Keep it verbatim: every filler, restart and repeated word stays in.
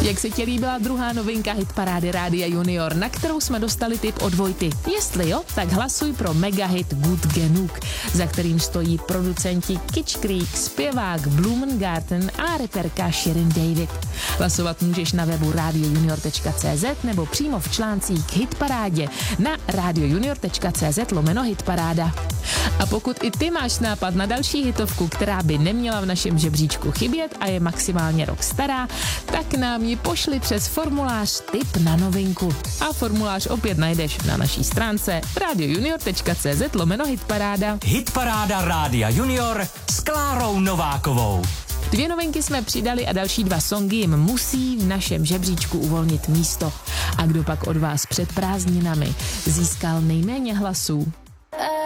Jak se ti líbila druhá novinka hitparády Rádia Junior, na kterou jsme dostali tip od Vojty? Jestli jo, tak hlasuj pro megahit Good Genug, za kterým stojí producenti Kitsch Creek, zpěvák Blumengarten a reperka Shirin David. Hlasovat můžeš na webu radio junior tečka cé zet nebo přímo v článcích k hitparádě na radio junior tečka cé zet lomeno hitparáda. A pokud i ty máš nápad na další hitovku, která by neměla v našem žebříčku chybět a je maximálně rok stará, tak nám ji pošli přes formulář Tip na novinku. A formulář opět najdeš na naší stránce radio junior tečka cé zet lomeno hitparáda. Hitparáda Rádia Junior s Klárou Novákovou. Dvě novinky jsme přidali a další dva songy jim musí v našem žebříčku uvolnit místo. A kdo pak od vás před prázdninami získal nejméně hlasů?